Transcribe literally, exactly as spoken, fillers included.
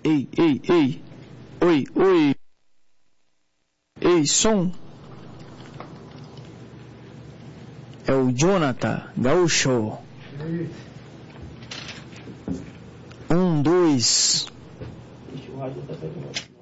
ei, ei, ei. Oi, oi. Ei, som. É o Jonathan Gaúcho. Um, dois.